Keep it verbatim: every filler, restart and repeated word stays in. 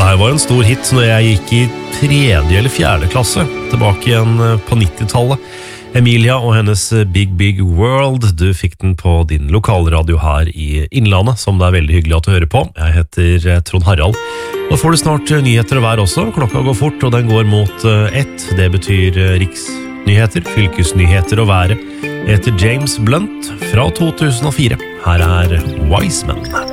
her var en stor hit når jeg gikk i tredje eller fjerde klasse, tilbake igjen på nittitallet. Emilia og hennes Big Big World, du fikk den på din lokalradio her i Innlandet, som det er veldig hyggelig at du hører på. Jeg heter Trond Harald. Nå får du snart nyheter og vær også. Klokka går fort, og den går mot ett. Det betyr riksnyheter, fylkesnyheter og været. Jeg heter James Blunt fra to tusen og fire. Her er Wise Men.